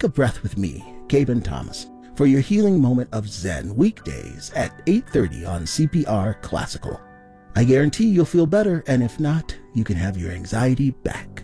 take a breath with me, Gaben Thomas, for your healing moment of Zen weekdays at 8:30 on CPR Classical. I guarantee you'll feel better, and if not, you can have your anxiety back.